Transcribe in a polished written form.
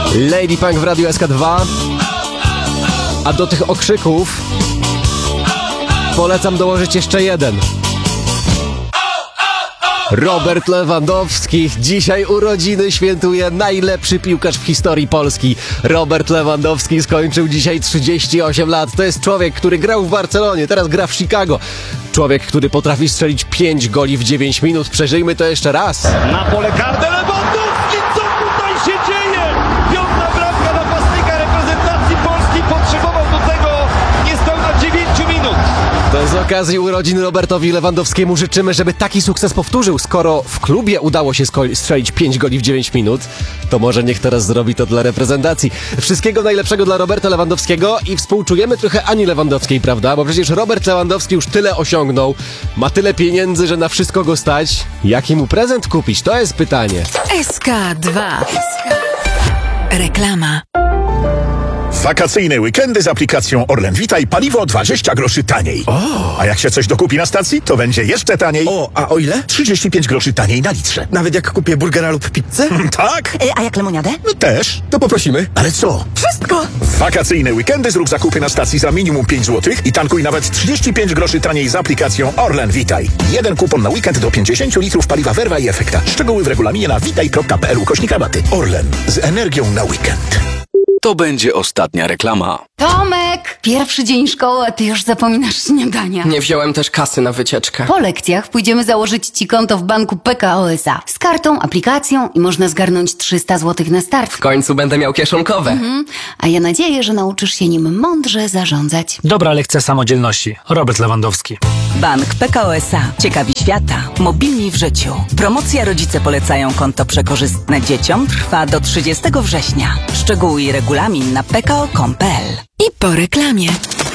Lady Punk w Radiu SK2. A do tych okrzyków polecam dołożyć jeszcze jeden. Robert Lewandowski. Dzisiaj urodziny świętuje najlepszy piłkarz w historii Polski. Robert Lewandowski skończył dzisiaj 38 lat. To jest człowiek, który grał w Barcelonie, teraz gra w Chicago. Człowiek, który potrafi strzelić 5 goli w 9 minut. Przeżyjmy to jeszcze raz. Na pole karne Lewandowski! Co tutaj się dzieje? Piąta bramka napastnika reprezentacji Polski. Potrzebował do tego niespełna 9 minut. To z okazji urodzin Robertowi Lewandowskiemu życzymy, żeby taki sukces powtórzył. Skoro w klubie udało się strzelić 5 goli w 9 minut, to może niech teraz zrobi to dla reprezentacji. Wszystkiego najlepszego dla Roberta Lewandowskiego i współczujemy trochę Ani Lewandowskiej, prawda? Bo przecież Robert Lewandowski już tyle osiągnął, ma tyle pieniędzy, że na wszystko go stać. Jaki mu prezent kupić? To jest pytanie. SK2. Reklama. Wakacyjne weekendy z aplikacją Orlen Witaj paliwo 20 groszy taniej. A jak się coś dokupi na stacji, to będzie jeszcze taniej. A o ile? 35 groszy taniej na litrze. Nawet jak kupię burgera lub pizzę? Tak? A jak lemoniadę? No też. To poprosimy. Ale co? Wszystko! Wakacyjne weekendy zrób zakupy na stacji za minimum 5 zł i tankuj nawet 35 groszy taniej z aplikacją Orlen Witaj. Jeden kupon na weekend do 50 litrów paliwa Werwa i Efekta. Szczegóły w regulaminie na witaj.pl/rabaty. Orlen. Z energią na weekend. To będzie ostatnia reklama. Tomek! Pierwszy dzień szkoły, a ty już zapominasz śniadania. Nie wziąłem też kasy na wycieczkę. Po lekcjach pójdziemy założyć ci konto w banku PKO SA. Z kartą, aplikacją i można zgarnąć 300 zł na start. W końcu będę miał kieszonkowe. A ja nadzieję, że nauczysz się nim mądrze zarządzać. Dobra lekcja samodzielności. Robert Lewandowski. Bank PKO SA. Ciekawi świata. Mobilni w życiu. Promocja Rodzice polecają konto przekorzystne dzieciom trwa do 30 września. Szczegóły i regulamin na pko.com.pl. I po reklamie.